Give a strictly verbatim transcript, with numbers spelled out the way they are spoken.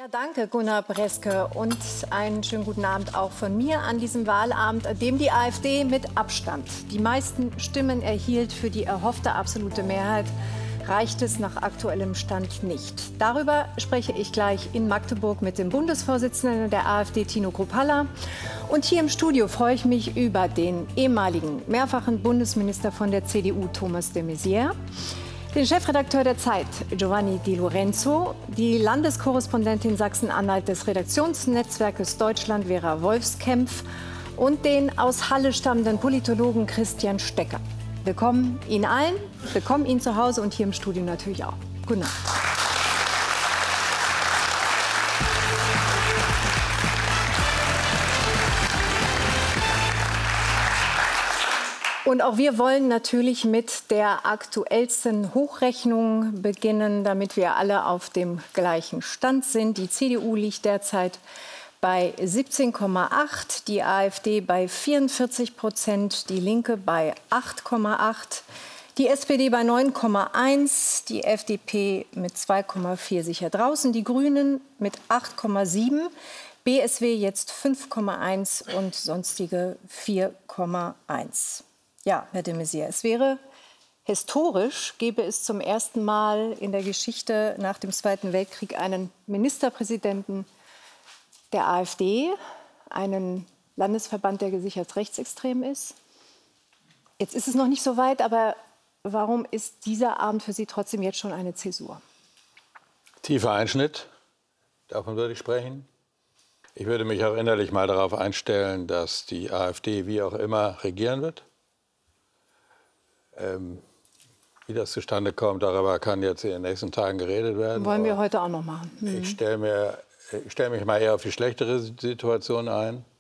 Ja, danke, Gunnar Breske. Und einen schönen guten Abend auch von mir an diesem Wahlabend, an dem die AfD mit Abstand die meisten Stimmen erhielt für die erhoffte absolute Mehrheit, reicht es nach aktuellem Stand nicht. Darüber spreche ich gleich in Magdeburg mit dem Bundesvorsitzenden der AfD, Tino Kruppalla. Und hier im Studio freue ich mich über den ehemaligen mehrfachen Bundesminister von der C D U, Thomas de Maizière, den Chefredakteur der Zeit, Giovanni Di Lorenzo, die Landeskorrespondentin Sachsen-Anhalt des Redaktionsnetzwerkes Deutschland, Vera Wolfskämpf, und den aus Halle stammenden Politologen Christian Stecker. Willkommen Ihnen allen, willkommen Ihnen zu Hause und hier im Studio natürlich auch. Guten Abend. Und auch wir wollen natürlich mit der aktuellsten Hochrechnung beginnen, damit wir alle auf dem gleichen Stand sind. Die C D U liegt derzeit bei siebzehn Komma acht, die AfD bei vierundvierzig Prozent, die Linke bei acht Komma acht, die S P D bei neun Komma eins, die F D P mit zwei Komma vier sicher draußen, die Grünen mit acht Komma sieben, B S W jetzt fünf Komma eins und sonstige vier Komma eins. Ja, Herr de Maizière, es wäre historisch, gäbe es zum ersten Mal in der Geschichte nach dem Zweiten Weltkrieg einen Ministerpräsidenten der AfD, einen Landesverband, der gesichert rechtsextrem ist. Jetzt ist es noch nicht so weit, aber warum ist dieser Abend für Sie trotzdem jetzt schon eine Zäsur? Tiefer Einschnitt, davon würde ich sprechen. Ich würde mich auch innerlich mal darauf einstellen, dass die AfD wie auch immer regieren wird. Ähm, wie das zustande kommt, darüber kann jetzt in den nächsten Tagen geredet werden. Wollen wir heute auch noch machen. Mhm. Ich stelle mir, ich stelle mich mal eher auf die schlechtere Situation ein.